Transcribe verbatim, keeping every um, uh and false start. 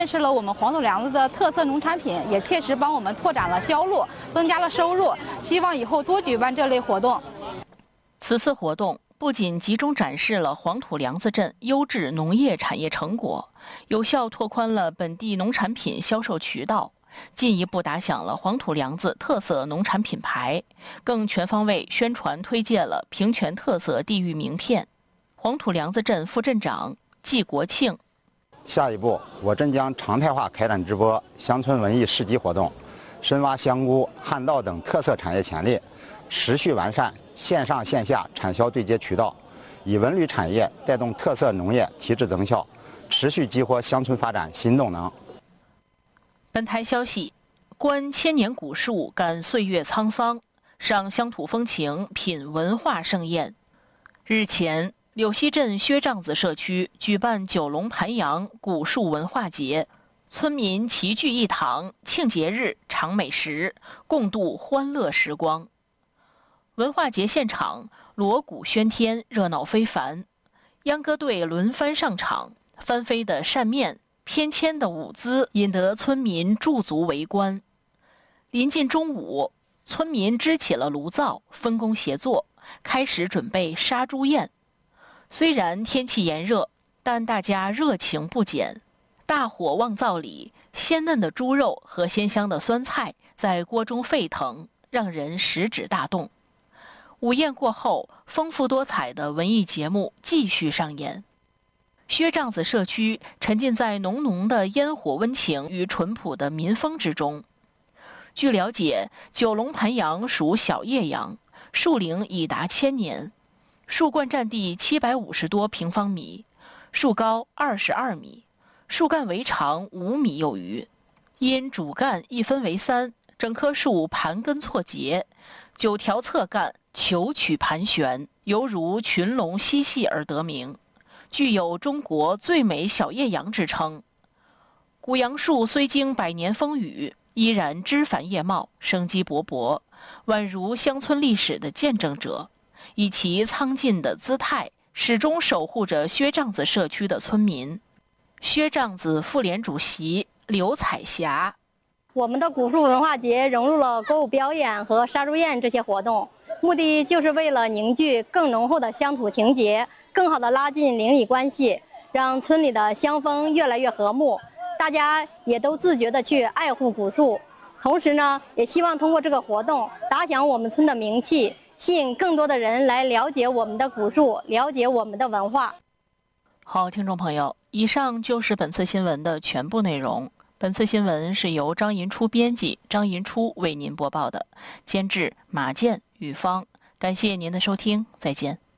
认识了我们黄土梁子的特色农产品，也切实帮我们拓展了销路，增加了收入。希望以后多举办这类活动。 此次活动不仅集中展示了黄土梁子镇优质农业产业成果，有效拓宽了本地农产品销售渠道，进一步打响了黄土梁子特色农产品牌，更全方位宣传推介了平泉特色地域名片。黄土梁子镇副镇长季国庆。 下一步，我镇将常态化开展直播乡村文艺市集活动，深挖香菇、旱稻等特色产业潜力，持续完善线上线下产销对接渠道，以文旅产业带动特色农业提质增效，持续激活乡村发展新动能。 本台消息：观千年古树，感岁月沧桑，赏乡土风情，品文化盛宴。日前，柳溪镇薛帐子社区举办九龙盘阳古树文化节，村民齐聚一堂，庆节日，尝美食，共度欢乐时光。文化节现场锣鼓喧天，热闹非凡，秧歌队轮番上场，翻飞的扇面，翩跹的舞姿，引得村民驻足围观。临近中午，村民支起了炉灶，分工协作，开始准备杀猪宴。虽然天气炎热，但大家热情不减。大火旺灶里，鲜嫩的猪肉和鲜香的酸菜在锅中沸腾，让人食指大动。午宴过后，丰富多彩的文艺节目继续上演。薛帐子社区沉浸在浓浓的烟火温情与淳朴的民风之中。据了解，九龙盘杨属小叶杨，树龄已达千年。树冠占地七百五十多平方米，树高二十二米，树干围长五米有余。因主干一分为三，整棵树盘根错节，九条侧干球曲盘旋，犹如群龙嬉戏而得名，具有中国最美小叶杨之称。古杨树虽经百年风雨，依然枝繁叶茂，生机勃勃，宛如乡村历史的见证者。以其苍劲的姿态，始终守护着薛帐子社区的村民。薛帐子妇联主席刘彩霞： 我们的古树文化节融入了歌舞表演和杀猪宴这些活动，目的就是为了凝聚更浓厚的乡土情结，更好地拉近邻里关系，让村里的乡风越来越和睦。大家也都自觉地去爱护古树，同时呢，也希望通过这个活动打响我们村的名气，吸引更多的人来了解我们的古树，了解我们的文化。 好，听众朋友，以上就是本次新闻的全部内容。本次新闻是由张银初编辑，张银初为您播报的，监制马健、雨芳。感谢您的收听，再见。